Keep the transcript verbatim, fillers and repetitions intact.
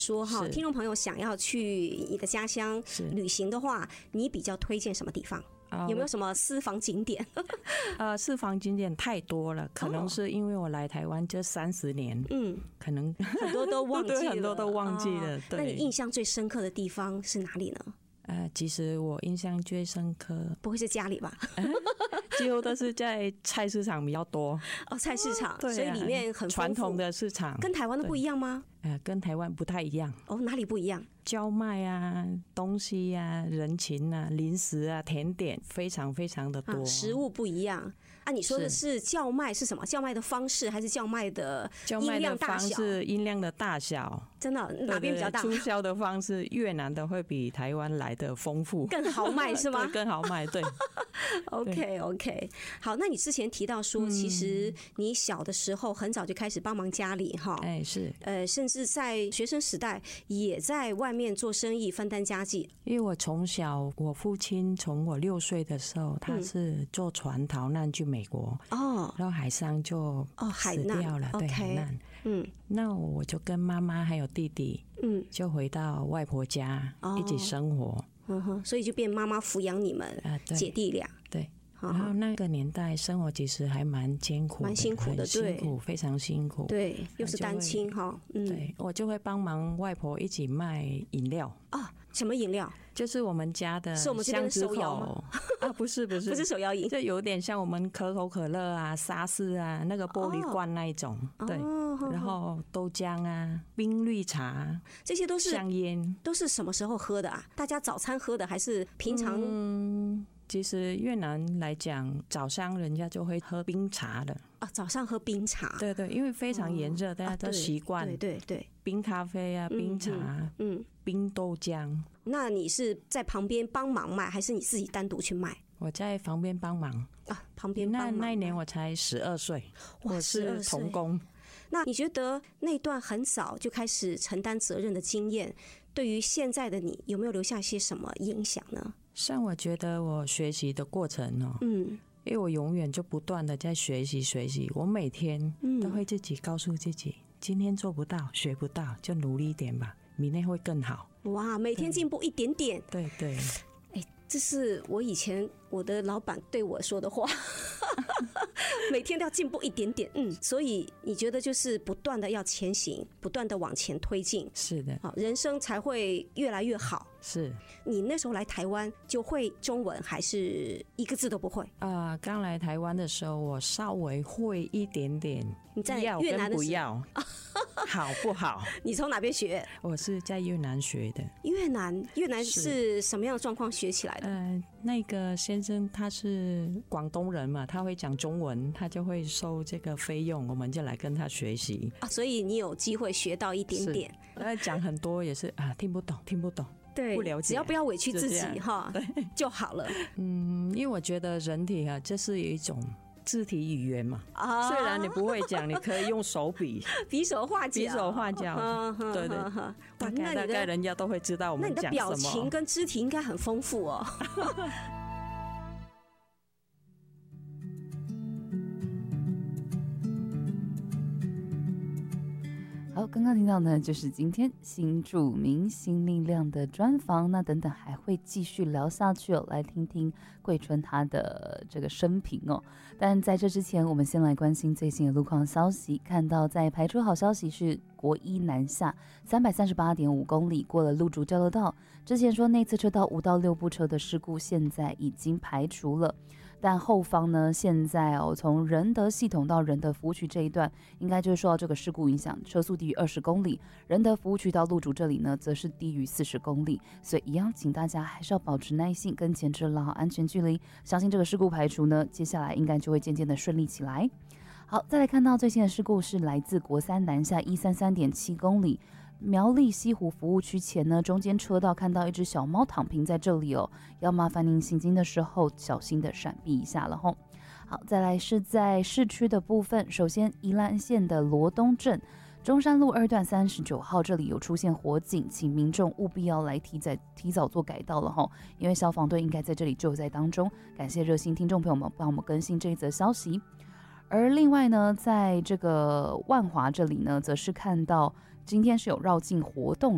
说哈，听众朋友想要去你的家乡旅行的话，你比较推荐什么地方？有没有什么私房景点？ 呃，私房景点太多了，可能是因为我来台湾这三十年，嗯，可能很多都忘记了， 对，很多都忘记了。 哦、那你印象最深刻的地方是哪里呢？ 呃，其实我印象最深刻， 不会是家里吧？ 几乎都是在菜市场比较多。 哦，菜市场， 对啊、 所以里面很传统的市场， 跟台湾的不一样吗？ 呃，跟台湾不太一样。 哦，哪里不一样？ 叫卖啊，东西啊，人情啊，零食啊，甜点，非常非常的多。 啊、食物不一样啊！你说的是叫卖是什么？叫卖的方式还是叫卖的音量大小？ 叫卖的方式、音量的大小， 真的哪边比较大？ 对对对，促销的方式，越南的会比台湾来的丰富， 更豪迈是吗？ 对，更豪迈，对。 OK OK， 好，那你之前提到说，其实你小的时候很早就开始帮忙家里哈， 哎、嗯、是， 呃，甚至在学生时代也在外面做生意分担家计。 因为我从小，我父亲从我六岁的时候，他是坐船逃难去美国，哦，然后海上就死掉了， 哦、 对，海难， 嗯， 那我就跟妈妈还有弟弟，嗯，就回到外婆家、哦、一起生活。 嗯哼，所以就变妈妈抚养你们、呃、姐弟俩。 对，然后那个年代生活其实还蛮艰苦的， 蛮辛苦的， 对，辛苦，非常辛苦。 对，又是单亲哈。 嗯，对，我就会帮忙外婆一起卖饮料。 啊，什么饮料？ 就是我们家的， 是我们这边的手摇吗？ 啊，不是不是， 不是手摇饮， 就有点像我们可口可乐啊、沙士啊那个玻璃罐那一种。哦、对、哦，然后豆浆啊、冰绿茶， 这些都是香烟， 都是什么时候喝的啊？大家早餐喝的还是平常？ 嗯，其实越南来讲，早上人家就会喝冰茶的啊，早上喝冰茶。 对对，因为非常炎热，哦、大家都习惯、啊。 对对对， 冰咖啡啊，冰茶，嗯，嗯冰豆浆。 那你是在旁边帮忙卖，还是你自己单独去卖？ 我在旁边帮忙啊，旁边帮忙。 那那一年我才十二岁，我是童工。 那你觉得那段很早就开始承担责任的经验，对于现在的你有没有留下些什么影响呢？ 像我觉得我学习的过程哦，嗯，因为我永远就不断的在学习学习，我每天都会自己告诉自己，今天做不到学不到就努力一点吧，明天会更好。 哇，每天进步一点点。 对对， 哎，这是我以前我的老板对我说的话。每天都要进步一点点，嗯，所以你觉得就是不断的要前行，不断的往前推进， 是的， 好，人生才会越来越好。 是你那时候来台湾就会中文，还是一个字都不会？ 啊、呃，刚来台湾的时候，我稍微会一点点。 你在越南的时候要跟不要，好不好？ 你从哪边学？ 我是在越南学的。 越南，越南是什么样的状况学起来的？ 呃，那个先生他是广东人嘛，他会讲中文，他就会收这个费用，我们就来跟他学习啊。所以你有机会学到一点点。 他讲很多也是啊，听不懂，听不懂。 对， 不了解， 只要不要委屈自己哈，就好了。 嗯，因为我觉得人体啊，这是有一种肢体语言嘛。啊，虽然你不会讲，你可以用手比， 比手画脚， 比手画脚。对对，大概大概人家都会知道我们讲什么。 那你的表情跟肢体应该很丰富哦。 好，刚刚听到呢，就是今天新著名新力量的专访。那等等还会继续聊下去哦，来听听桂春她的这个生平哦。但在这之前，我们先来关心最新的路况消息。看到在排除好消息是国一南下三百三十八点五公里过了路竹交流道，之前说内侧车道五到六部车的事故现在已经排除了。但后方呢，现在哦，从仁德系统到仁德服务区这一段，应该就是受到这个事故影响，车速低于二十公里。仁德服务区到路竹这里呢，则是低于四十公里。所以一样，请大家还是要保持耐性，跟前车拉好安全距离。相信这个事故排除呢，接下来应该就会渐渐的顺利起来。好，再来看到最新的事故是来自国三南下一三三点七公里。苗栗西湖服务区前呢，中间车道看到一只小猫躺平在这里哦，要麻烦您行经的时候小心的闪避一下了吼。好，再来是在市区的部分，首先宜兰县的罗东镇中山路二段三十九号这里有出现火警，请民众务必要来提早提早做改道了吼，因为消防队应该在这里救灾当中。感谢热心听众朋友们帮我们更新这一则消息。而另外呢，在这个万华这里呢，则是看到今天是有绕境活动。